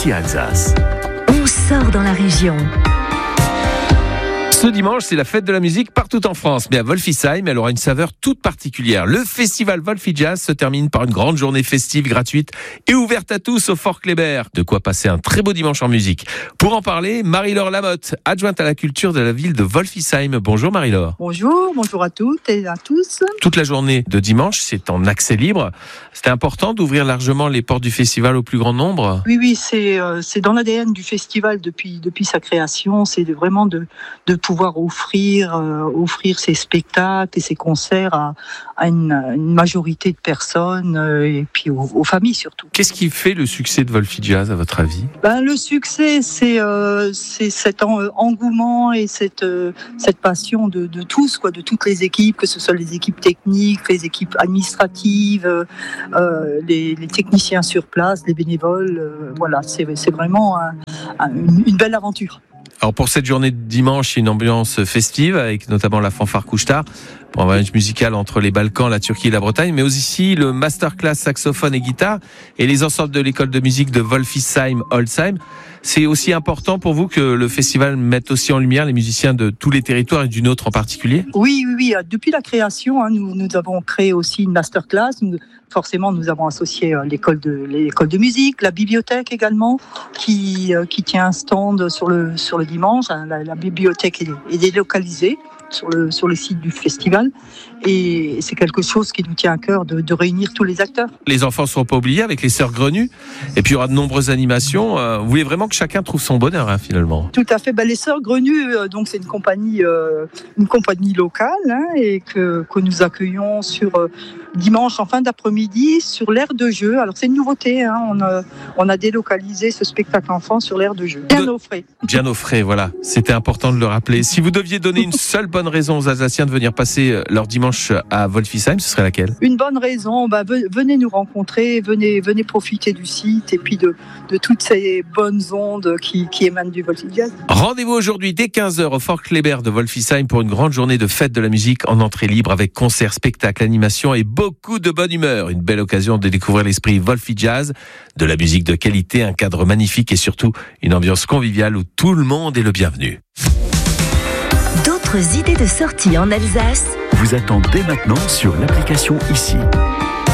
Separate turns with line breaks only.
ici à Alsace.
On sort dans la région.
Ce dimanche, c'est la fête de la musique partout en France. Mais à Wolfisheim, elle aura une saveur toute particulière. Le festival Wolfi Jazz se termine par une grande journée festive gratuite et ouverte à tous au Fort Kléber. De quoi passer un très beau dimanche en musique. Pour en parler, Marie-Laure Lamotte, adjointe à la culture de la ville de Wolfisheim. Bonjour Marie-Laure.
Bonjour à toutes et à tous.
Toute la journée de dimanche, c'est en accès libre. C'était important d'ouvrir largement les portes du festival au plus grand nombre ?
Oui, c'est dans l'ADN du festival depuis sa création. C'est vraiment de pouvoir offrir ses spectacles et ses concerts à une majorité de personnes et puis aux familles surtout.
Qu'est-ce qui fait le succès de Wolfi Jazz à votre avis ?
Le succès, c'est cet engouement et cette passion de tous, de toutes les équipes, que ce soit les équipes techniques, les équipes administratives, les techniciens sur place, les bénévoles. Voilà, c'est vraiment une belle aventure.
Alors pour cette journée de dimanche, il y a une ambiance festive avec notamment la fanfare Couche-Tard pour un voyage musical entre les Balkans, la Turquie et la Bretagne, mais aussi le masterclass saxophone et guitare et les ensembles de l'école de musique de Wolfisheim-Holzheim. C'est aussi important pour vous que le festival mette aussi en lumière les musiciens de tous les territoires et du nôtre en particulier ?
Oui. Depuis la création, nous avons créé aussi une masterclass. Forcément, nous avons associé l'école de musique, la bibliothèque également, qui tient un stand sur le dimanche. La bibliothèque est délocalisée sur le site du festival. Et c'est quelque chose qui nous tient à cœur de réunir tous les acteurs.
Les enfants ne seront pas oubliés avec les Sœurs Grenues. Et puis il y aura de nombreuses animations. Vous voulez vraiment que chacun trouve son bonheur, finalement.
Tout à fait. Les Sœurs Grenues, donc c'est une compagnie locale et que nous accueillons sur dimanche en fin d'après-midi sur l'aire de jeu. Alors c'est une nouveauté. On a délocalisé ce spectacle enfant sur l'aire de jeu. Bien au frais,
voilà. C'était important de le rappeler. Si vous deviez donner une seule bonne raison aux Alsaciens de venir passer leur dimanche à Wolfisheim, ce serait laquelle ?
Une bonne raison, venez nous rencontrer, venez profiter du site et puis de toutes ces bonnes ondes qui émanent du Wolfi Jazz.
Rendez-vous aujourd'hui dès 15h au Fort Kléber de Wolfisheim pour une grande journée de fête de la musique en entrée libre avec concerts, spectacles, animations et beaucoup de bonne humeur. Une belle occasion de découvrir l'esprit Wolfi Jazz, de la musique de qualité, un cadre magnifique et surtout une ambiance conviviale où tout le monde est le bienvenu.
D'autres idées de sortie en Alsace
Vous attend dès maintenant sur l'application ICI.